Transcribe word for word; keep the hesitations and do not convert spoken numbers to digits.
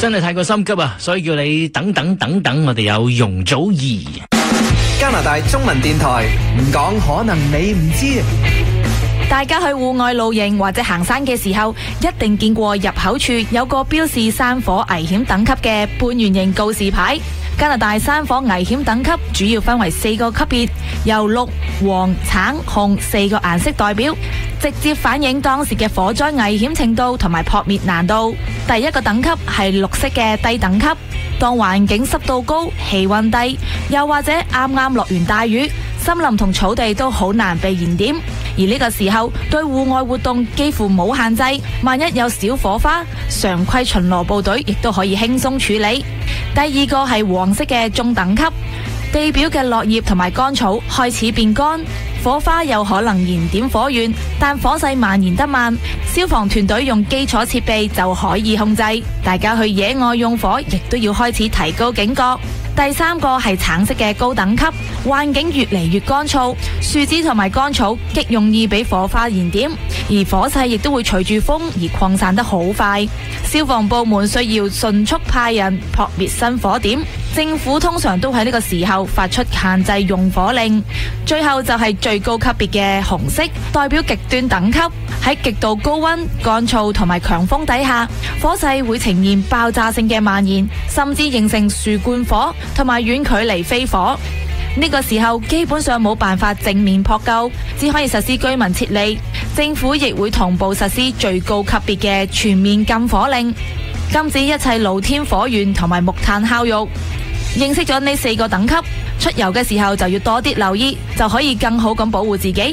真係太過心急啊，所以叫你等等等等，我哋有容祖兒。 加拿大中文電台唔講可能你唔知。 大家去戶外露營或者行山嘅時候，一定見過入口處有個標示山火危險等級嘅半圓形告示牌。加拿大山火危險等級主要分為四個級別，由綠、黃、橙、紅四個顏色代表，直接反映當時嘅火災危險程度同埋撲滅難度。第一個等級係綠色嘅低等級，當環境濕度高、氣溫低，又或者啱啱落完大雨，森林同草地都好難被燃點，而呢個時候對戶外活動幾乎冇限制，萬一有小火花，常規巡邏部隊亦都可以輕鬆處理。第二個係黃色嘅中等級，地表嘅落葉同埋乾草開始變乾，火花有可能燃點火源，但火勢蔓延得慢，消防團隊用基礎設備就可以控制。大家去野外用火亦都要開始提高警覺。第三個係橙色嘅高等級，環境越嚟越乾燥，樹枝同埋乾草極容易俾火花燃點，而火勢亦都會隨住風而擴散得好快。消防部門需要迅速派人撲滅新火點，政府通常都喺呢個時候發出限制用火令。最後就係最高級別嘅紅色，代表極端等級，喺極度高溫、乾燥同埋強風底下，火勢會呈現爆炸性嘅蔓延，甚至形成樹冠火同埋遠距離飛火。呢個時候基本上冇辦法正面撲救，只可以實施居民撤離。政府亦會同步實施最高級別嘅全面禁火令，禁止一切露天火源同埋木炭烤肉。認識咗呢四個等級，出遊嘅時候就要多啲留意，就可以更好咁保護自己。